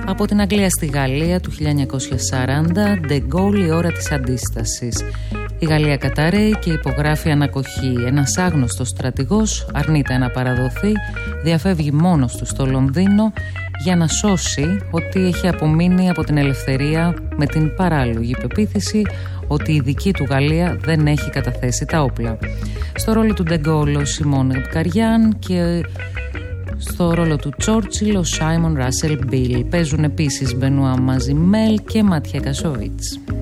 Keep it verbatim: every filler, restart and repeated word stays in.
Από την Αγγλία στη Γαλλία του χίλια εννιακόσια σαράντα, De Gaulle, η ώρα της αντίστασης. Η Γαλλία καταραίει και υπογράφει ανακοχή. Ένας άγνωστος στρατηγός αρνείται να παραδοθεί, διαφεύγει μόνος του στο Λονδίνο για να σώσει ό,τι έχει απομείνει από την ελευθερία, με την παράλογη πεποίθηση ότι η δική του Γαλλία δεν έχει καταθέσει τα όπλα. Στο ρόλο του De Gaulle ο Σιμών Καριάν και στο ρόλο του Τσόρτσιλ ο Σάιμον Ράσελ Μπίλ. Παίζουν επίσης Μπενουά Μαζιμέλ και Ματιέ Κασοβίτς.